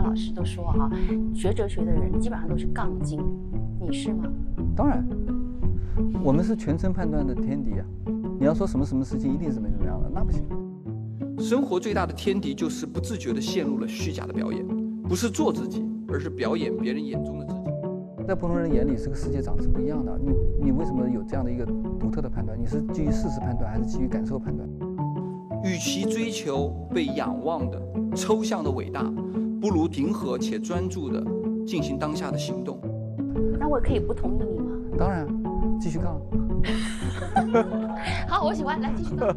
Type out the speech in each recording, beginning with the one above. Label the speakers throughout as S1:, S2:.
S1: 老师都说啊，学哲学的人基本上都是杠精，你是吗？
S2: 当然，我们是全程判断的天敌啊！你要说什么事情一定是怎么样的，那不行。
S3: 生活最大的天敌就是不自觉地陷入了虚假的表演，不是做自己，而是表演别人眼中的自己。
S2: 在不同人眼里，这个世界长是不一样的。你为什么有这样的一个独特的判断？你是基于事实判断，还是基于感受判断？
S3: 与其追求被仰望的抽象的伟大，不如平和且专注地进行当下的行动。
S1: 那我可以不同意你吗？
S2: 当然，继续杠。
S1: 好，我喜欢，来继续杠。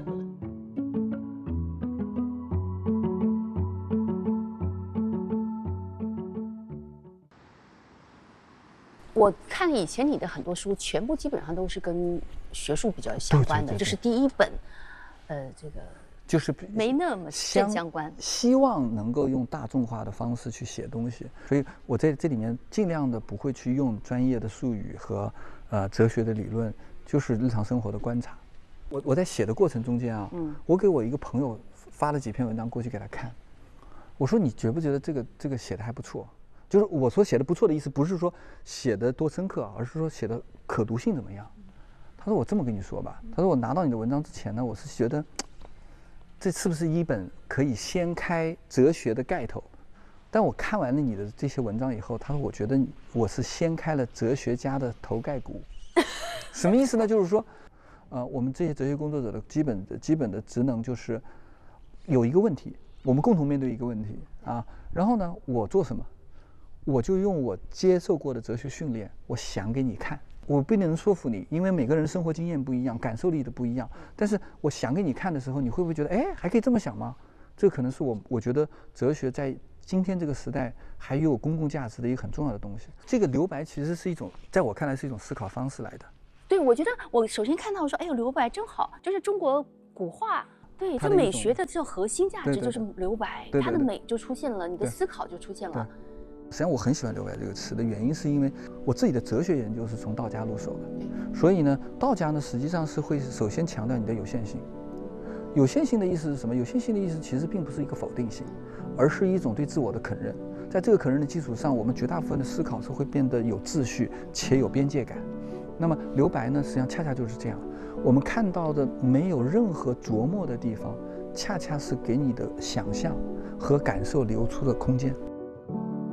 S1: 我看以前你的很多书，全部基本上都是跟学术比较相关的，
S2: 对，
S1: 这是第一本，这个
S2: 就是
S1: 没那么正相关，
S2: 希望能够用大众化的方式去写东西，所以我在这里面尽量的不会去用专业的术语和哲学的理论，就是日常生活的观察。我在写的过程中间啊，我给我一个朋友发了几篇文章过去给他看，我说你觉不觉得这个写的还不错？就是我说写的不错的意思，不是说写的多深刻，而是说写的可读性怎么样。他说我这么跟你说吧，他说我拿到你的文章之前呢，我是觉得这是不是一本可以掀开哲学的盖头？但我看完了你的这些文章以后，他说我觉得我是掀开了哲学家的头盖骨。什么意思呢？就是说，我们这些哲学工作者的基本的职能就是有一个问题，我们共同面对一个问题啊。然后呢，我做什么？我就用我接受过的哲学训练，我想给你看。我不一定能说服你，因为每个人生活经验不一样，感受力的不一样。但是我想给你看的时候，你会不会觉得，哎，还可以这么想吗？这可能是我觉得哲学在今天这个时代还有公共价值的一个很重要的东西。这个留白其实是一种，在我看来是一种思考方式来的。
S1: 对，我觉得我首先看到说，哎呦，留白真好，就是中国古画。对，这美学的这核心价值就是留白，它的美就出现了，你的思考就出现了。
S2: 实际上我很喜欢留白这个词的原因，是因为我自己的哲学研究是从道家入手的，所以呢，道家呢实际上是会首先强调你的有限性。有限性的意思是什么？有限性的意思其实并不是一个否定性，而是一种对自我的肯认。在这个肯认的基础上，我们绝大部分的思考是会变得有秩序且有边界感。那么留白呢，实际上恰恰就是这样。我们看到的没有任何琢磨的地方，恰恰是给你的想象和感受留出的空间。